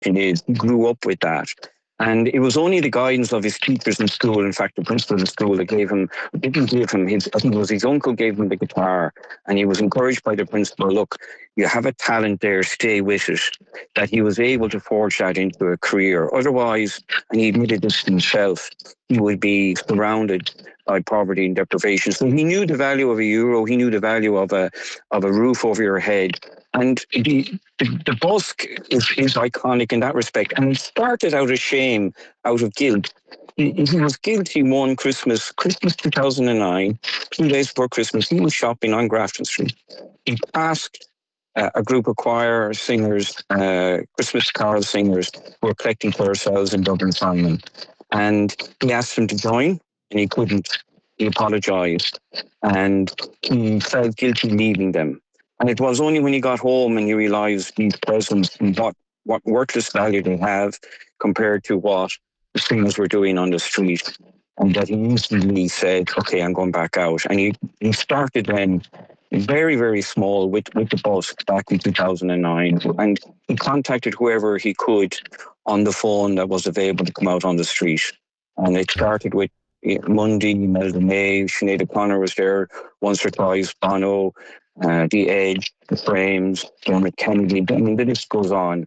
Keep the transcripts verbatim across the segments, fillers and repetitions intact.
in his. He grew up with that. And it was only the guidance of his teachers in school, in fact, the principal of the school, that gave him, didn't give him, his, I think it was his uncle gave him the guitar, and he was encouraged by the principal, look, you have a talent there, stay with it, that he was able to forge that into a career. Otherwise, and he admitted this himself, he would be surrounded by poverty and deprivation. So he knew the value of a euro, he knew the value of a of a roof over your head. And the, the, the busk is, is iconic in that respect. And it started out of shame, out of guilt. He, he was guilty one Christmas, Christmas two thousand nine, two days before Christmas. He was shopping on Grafton Street. He passed uh, a group of choir singers, uh, Christmas carol singers, who were collecting for ourselves in Dublin Simon. And he asked them to join, and he couldn't. He apologised. And he felt guilty leaving them. And it was only when he got home and he realised these presents and what, what worthless value they have compared to what the singers were doing on the street. And that he instantly said, okay, I'm going back out. And he, he started then very, very small with, with the busk back in two thousand nine. And he contacted whoever he could on the phone that was available to come out on the street. And it started with Mundy, Imelda May, Sinead O'Connor was there once or twice, Bono, uh, The Edge, The Frames, Dermot Kennedy. I mean, the list goes on.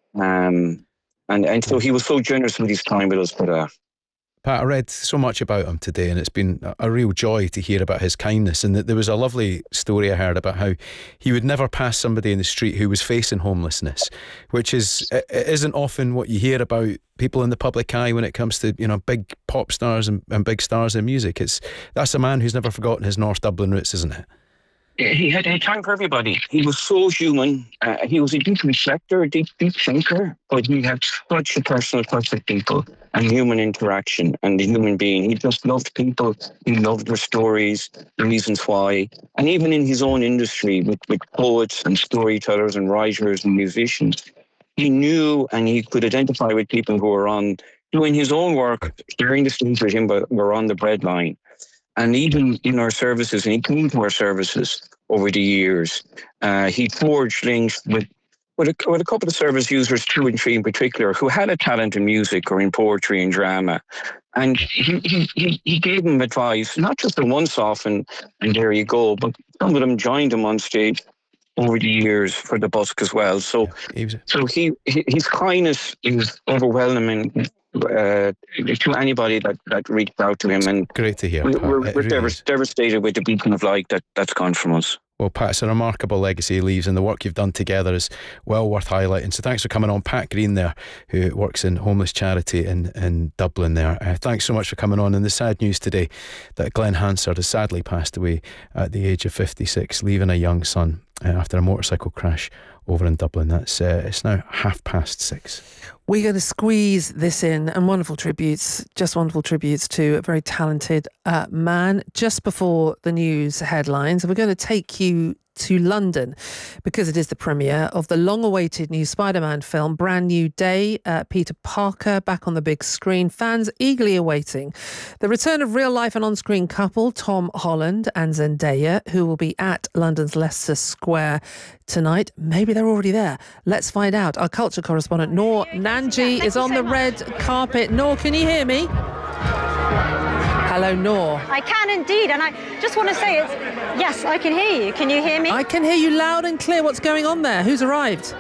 Um, and, and so he was so generous with his time with us for that. Pat, I read so much about him today, and it's been a real joy to hear about his kindness. And there was a lovely story I heard about how he would never pass somebody in the street who was facing homelessness, which is it isn't often what you hear about people in the public eye when it comes to, you know, big pop stars and, and big stars in music. It's that's a man who's never forgotten his North Dublin roots, isn't it? He had a time for everybody. He was so human. Uh, he was a deep reflector, a deep, deep thinker, but he had such a personal touch with people and human interaction and the human being. He just loved people. He loved their stories, the reasons why. And even in his own industry, with, with poets and storytellers and writers and musicians, he knew and he could identify with people who were on doing his own work, sharing the stage with him, but were on the breadline. And even in our services, and he came to our services over the years, uh, he forged links with, with, a, with a couple of service users, two and three in particular, who had a talent in music or in poetry and drama. And he, he, he, he gave them advice, not just the once off and, and there you go, but some of them joined him on stage over the years for the busk as well. So, yeah, he was... so he, his kindness is overwhelming uh, to anybody that, that reached out to him. And great to hear. We, Pat. we're we're really devast- devastated with the beacon of light that, that's gone from us. Well, Pat, it's a remarkable legacy he leaves, and the work you've done together is well worth highlighting. So thanks for coming on. Pat Green there, who works in homeless charity in, in Dublin there. Uh, thanks so much for coming on. And the sad news today that Glenn Hansard has sadly passed away at the age of fifty-six, leaving a young son uh, after a motorcycle crash over in Dublin. That's uh, it's now half past six. We're going to squeeze this in, and wonderful tributes, just wonderful tributes to a very talented uh, man just before the news headlines. And we're going to take you to London because it is the premiere of the long-awaited new Spider-Man film, Brand New Day. Uh, Peter Parker back on the big screen. Fans eagerly awaiting the return of real-life and on-screen couple Tom Holland and Zendaya, who will be at London's Leicester Square tonight. Maybe they're already there. Let's find out. Our culture correspondent Noor Nanji is on the red carpet. Noor, can you hear me? Hello, Noor. I can indeed, and I just want to say, it's, yes, I can hear you. Can you hear me? I can hear you loud and clear. What's going on there? Who's arrived?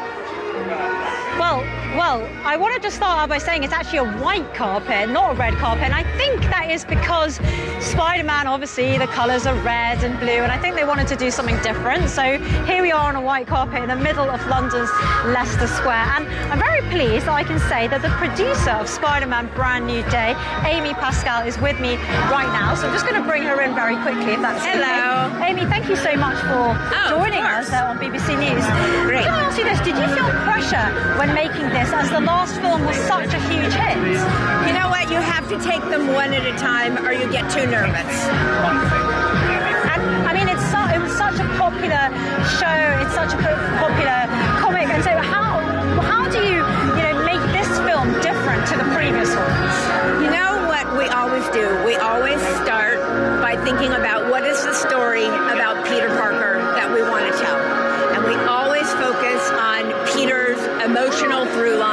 Well, well, I wanted to start out by saying it's actually a white carpet, not a red carpet, and I think that is because Spider-Man, obviously, the colours are red and blue, and I think they wanted to do something different. So here we are on a white carpet in the middle of London's Leicester Square, and I'm very pleased that I can say that the producer of Spider-Man Brand New Day, Amy Pascal, is with me right now. So I'm just going to bring her in very quickly, if that's Hello. okay. Amy, thank you so much for oh, joining us uh, on B B C News. Great. Can I ask you this? Did you feel pressure when making this, as the last film was such a huge hit? You know what? You have to take them one at a time or you get too nervous. And I mean, it's so, it was such a popular show, it's such a popular comic, and so how